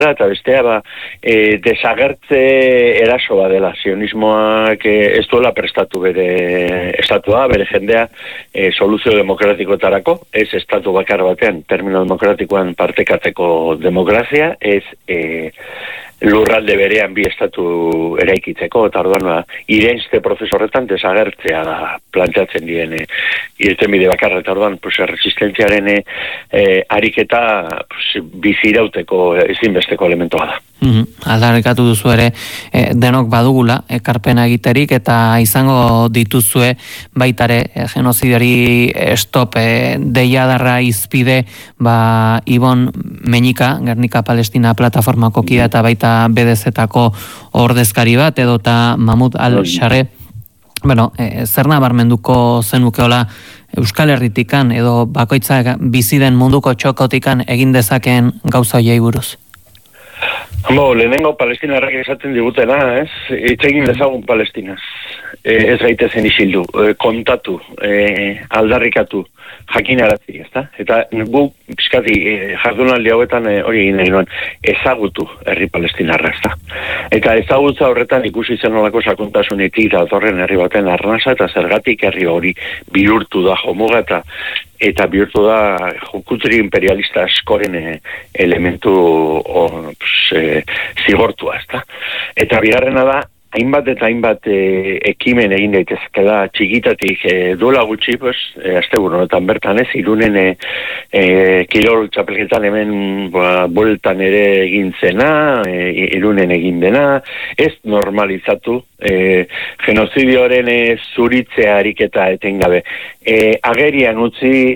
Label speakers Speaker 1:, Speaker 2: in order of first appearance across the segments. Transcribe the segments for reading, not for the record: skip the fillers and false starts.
Speaker 1: eta bestea desagertze eraso dela. Sionismoak ez duela prestatu bere estatua, bere jendea soluzio demokratikoetarako, ez estatu bakar batean, termino demokratikoan partekatzeko demokrazia, ez lurralde berean bi estatu eraikitzeko, eta orduan irenzte prozesu horretan desagertzea da planteatzen diren irtenbide bakarra, eta orduan resistentziaren ariketa bizirauteko ezinbesteko elementoa da.
Speaker 2: Aldarrikatu duzu ere denok badugula ekarpena egiterik eta izango dituzue baitare genozidioari stop deiadarra izpide Ibon Meñika, Gernika Palestina plataformako kidea eta baita BDZ-tako ordezkari bat edota Mahmoud al-Shareh. Zer nabarmenduko zenukeola Euskal Herritikan edo bakoitzak bizi den munduko txokotikan egin dezakeen gauza hoiei buruz?
Speaker 1: Lehenengo palestinarrak esaten digutena, hitz egin dezagun Palestinaz. Ez gaitezen isildu, kontatu, aldarrikatu, jakinarazi, ezta? Eta gu, pixkati, jardunaldi hauetan hori egin nahi nuen, ezagutu herri palestinarra, ezta? Eta ezagutza horretan ikusi zen olako sakontasunetik datorren herri baten arnasa eta zergatik herri hori bihurtu da jomuga eta bihurtu da jukutri imperialista askoren elementu zigortua, ezta? Eta bigarrena da, hainbat ekimen egin daitezke da txikitatik duela gutxi, asteburu honetan bertan Irunen kirol txapelketan hemen bueltan ere egin zena, Irunen egin dena, ez normalizatu genozidioaren zuritzea ariketa etengabe. Agerian utzi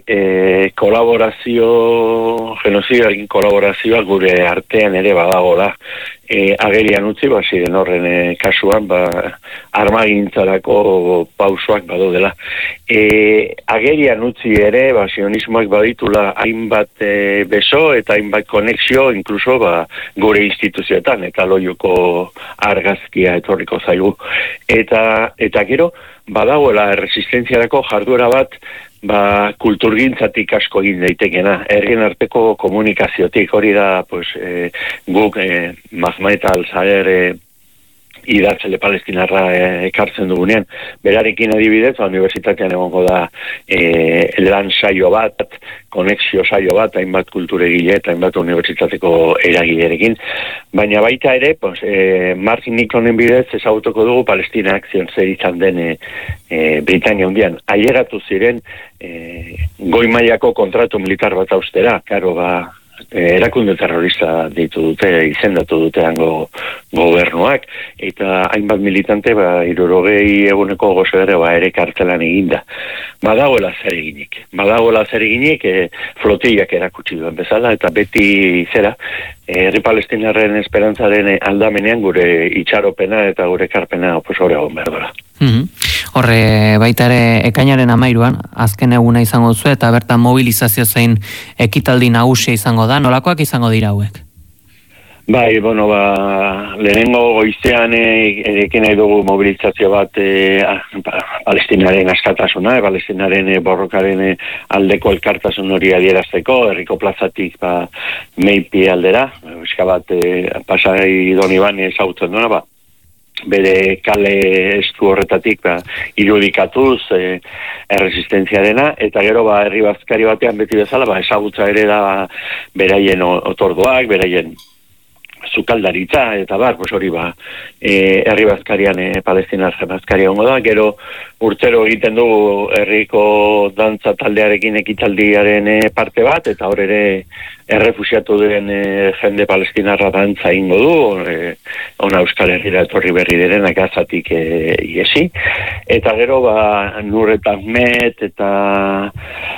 Speaker 1: genozidioarekin kolaborazioa gure artean ere badagola. Agerian utzi, ziren horren kasuan, armagintzarako pausoak badudela. Agerian utzi ere, sionismoak baditula hainbat beso eta hainbat konexio, inkluso gure instituzioetan, eta loiuko argazkia etorriko zaigu. Eta gero, badagoela resistentziarako jarduera bat, kulturgintzatik asko egin daitekena, herrien arteko komunikaziotik, hori da, guk Mahmoud al-Shareh idatzele palestinarra ekartzen dugunean. Berarekin adibidez, unibertsitatean egongo da lan saio bat, konexio saio bat, hainbat kulturegile eta hainbat unibertsitateko eragilerekin. Baina baita ere, Martin Nicholen bidez ezagutuko dugu Palestinak zer izan den Britania hundian. Ailegatu ziren goi mailako kontratu militar bat austera, karo erakunde terrorista ditu dute, izendatu dute hango gobernuak, eta hainbat militante 60 eguneko gozo ere kartelan eginda. Badagoela zer eginik, flotillak erakutsi duen bezala, eta beti herri palestinarren esperantzaren aldamenean gure itxaropena eta gure karpena hori egon behar dola.
Speaker 2: Horre baita ere ekainaren 13an azken eguna izango duzu eta bertan mobilizazio zein ekitaldi nagusia izango da, nolakoak izango dira hauek?
Speaker 1: Lehenengo goizean erekin nahi dugu mobilizazio bat Palestinaren askatasuna, Palestinaren borrokaren aldeko elkartasun hori adierazteko, herriko plazatik Meipi aldera, bat Pasai Donibane ezagutzen duena, bere kale estu horretatik irudikatuz erresistentziarena, eta gero herri bazkari batean beti bezala ezagutza ere da beraien otorduak, beraien sukaldaritza, eta hori herri bazkarian palestinar bazkaria hongo da, gero urtero egiten dugu herriko dantza taldearekin ekitaldiaren parte bat, eta hor ere errefusiatu den jende palestinarra dantza ingo du, ona Euskal Herrira etorri berri direnak Gazatik iesi, eta gero Nur eta Ahmet eta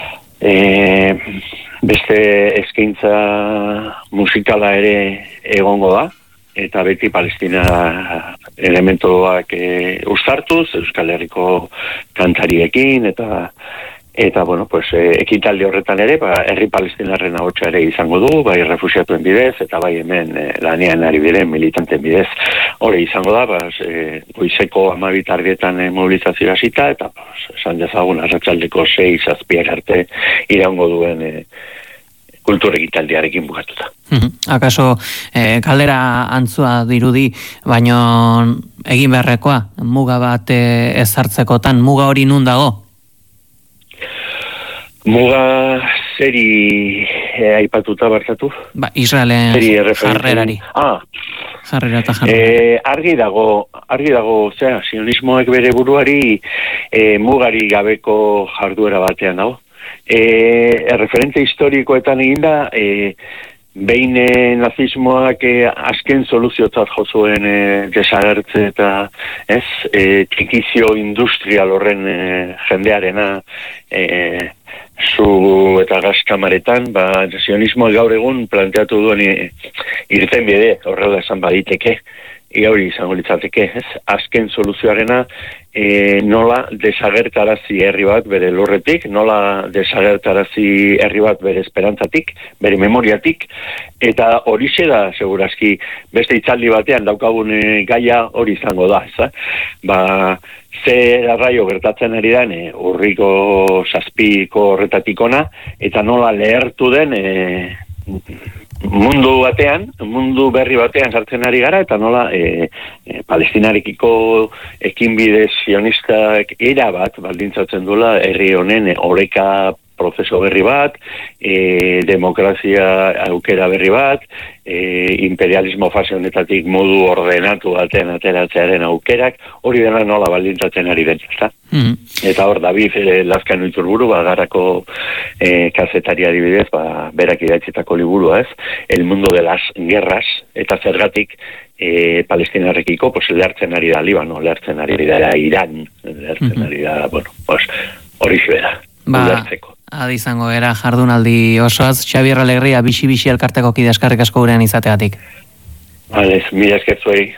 Speaker 1: beste eskaintza musikala ere egongo da, eta beti Palestina elementuak uztartuz, Euskal Herriko kantariekin, eta ekitaldi horretan ere, herri palestinarren ahotsa ere izango du, refusiatuen bidez, eta hemen lanean ari diren militanten bidez. Hori izango da, goizeko 12 mobilizazioa hasita, eta esan dezagun arratsaldeko 6-7 arte iraungo duen kulturekitaldiarekin bukatuta.
Speaker 2: Akaso galdera antzua dirudi, baino egin beharrekoa, muga bat ezartzekotan, muga hori nun dago?
Speaker 1: Muga zeri aipatuta barkatu?
Speaker 2: Israelen jarrerari. Jarrera eta jarrera.
Speaker 1: Argi dago, sionismoek bere buruari mugari gabeko jarduera batean dago. Referente historikoetan eginda, behin nazismoak azken soluziotzat jo zuen desagertze eta txikizio industrial horren jendearena zu eta gazkamaretan, sionismoak gaur egun planteatu duen irten bide, horrela esan baditeke, hori izango litzateke, azken soluzioarena nola desagertarazi herri bat bere lurretik, nola desagertarazi herri bat bere esperantzatik, bere memoriatik, eta horixe da, segurazki, beste itzaldi batean daukagun gaia hori izango da, ze arraio gertatzen ari den urriko zazpiko horretatik ona, eta nola lehertu den mundu berri batean sartzen ari gara, eta nola palestinarekiko ekinbide sionistak erabat baldintzatzen duela herri honen oreka prozeso berri bat, demokrazia aukera berri bat, imperialismo fase honetatik modu ordenatu batean ateratzearen aukerak, hori dena nola baldintzatzen ari den, ezta? Eta hor, David Lazkano Iturburu, garako kazetari adibidez, berak idatzitako liburua, El mundo de las guerras, eta zergatik palestinarekiko, lehertzen ari da Libano, lehertzen ari da Iran, lehertzen ari da, hori zibera, lehertzeko.
Speaker 2: Adi izango era jardunaldi osoaz, Xabier Alegria, bixi elkarteko kide eskarrik asko gurean izateatik.
Speaker 1: Mila eskertzuei.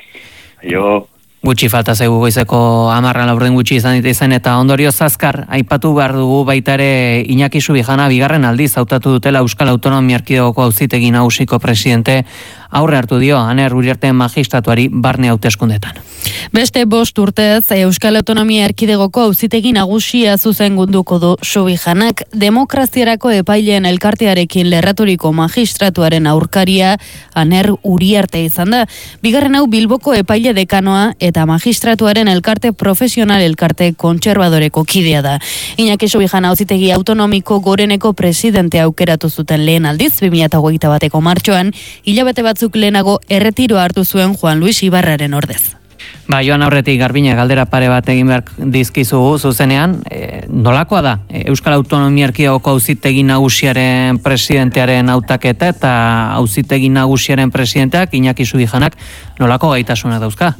Speaker 2: Gutxi falta zaigu goizeko 10 laurden gutxi izan eta ondorio azkar aipatu behar dugu baita ere Iñaki Subijana bigarren aldiz hautatu dutela Euskal Autonomia Erkidegoko Auzitegi Nagusiko presidente aurre hartu dio Aner Uriarte magistratuari barne hauteskundetan.
Speaker 3: Beste 5 urtez Euskal Autonomia Erkidegoko Auzitegi Nagusia zuzengunduko du Subijanak demokraziarako epaileen elkartearekin lerraturiko magistratuaren aurkaria Aner Uriarte izan da. Bigarren hau Bilboko epaile dekanoa eta magistratuaren elkarte profesional elkarte kontserbadoreko kidea da. Iñaki Subijana Auzitegi Autonomiko goreneko presidente aukeratu zuten lehen aldiz 2021ko martxoan, hilabete batzuk lehenago erretiro hartu zuen Juan Luis Ibarraren ordez.
Speaker 2: Joan aurretik Garbine galdera pare bat egin behar dizkizugu zuzenean, nolakoa da Euskal Autonomia Erkidegoko Auzitegi Nagusiaren presidentearen hautaketa eta Auzitegi Nagusiaren presidenteak Iñaki Subijanak nolako gaitasuna dauzka?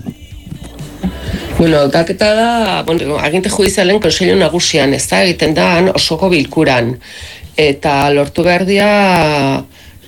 Speaker 4: Hautaketa da, aginte judizialen Kontseilu Nagusian, ez da egiten da osoko bilkuran, eta lortu behar dira,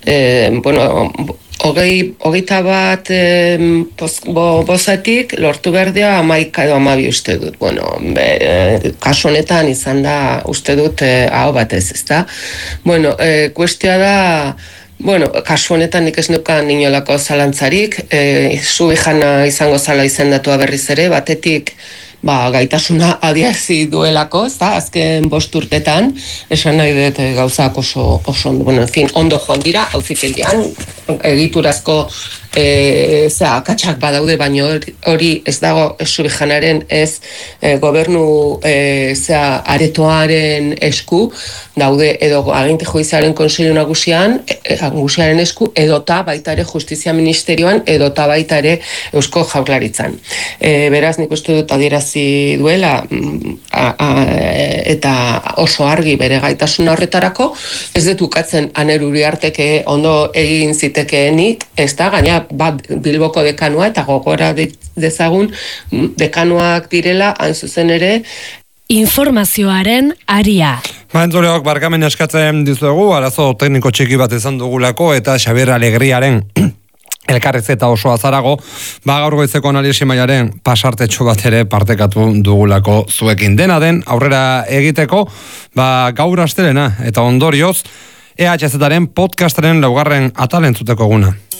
Speaker 4: hogeita bat bozatik lortu behar dira 11 edo 12 uste dut. Kasu honetan izan da uste dut hau batez, ez da? Kuestioa da, kasu honetan nik ez nukan inolako zalantzarik, Subijana izango zala izendatua berriz ere, batetik gaitasuna adierazi duelako, ez da, azken 5 urtetan, esan nahi dut gauzak oso ondo joan dira, auzitegian, egiturazko akatsak badaude, baina hori ez dago Subijanaren ez gobernu aretoaren esku, daude edo aginte judizialen Kontseilu Nagusiaren esku, edota baita ere Justizia Ministerioan, edota baita ere Eusko Jaurlaritzan. Beraz, nik uste dut adierazi duela eta oso argi bere gaitasuna horretarako, ez dut ukatzen Aner Uriarteke ondo egin zitekeenik, ez da, gaina bat Bilboko dekanua eta gogora dezagun dekanuak direla, hain zuzen ere,
Speaker 3: informazioaren aria.
Speaker 5: Entzuleok barkamen eskatzen dizuegu, arazo tekniko txiki bat izan dugulako eta Xabier Alegriaren elkarrizketa oso azarago, gaur goizeko analisi mailaren pasartetxo bat ere partekatu dugulako zuekin. Dena den, aurrera egiteko, gaur astelena eta ondorioz, EHZ-aren podcastaren 4. atal entzuteko eguna.